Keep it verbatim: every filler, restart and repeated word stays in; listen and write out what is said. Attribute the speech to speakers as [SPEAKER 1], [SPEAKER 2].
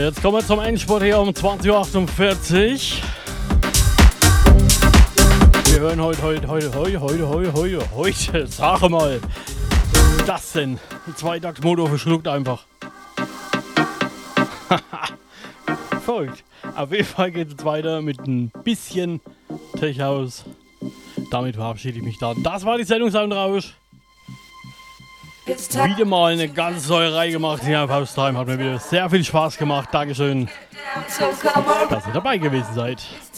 [SPEAKER 1] Jetzt kommen wir zum Endspurt hier um zwanzig Uhr achtundvierzig. Wir hören heute, heute, heute, heute, heute, heute, heute, heute, sag mal, das denn? Ein Zweitaktmotor verschluckt einfach. Verrückt. Auf jeden Fall geht es weiter mit ein bisschen Tech House. Damit verabschiede ich mich dann. Das war die Sendung Soundrausch. Wieder mal eine ganz Säuerei gemacht hier auf Haustime. Hat mir wieder sehr viel Spaß gemacht. Dankeschön, dass ihr dabei gewesen seid.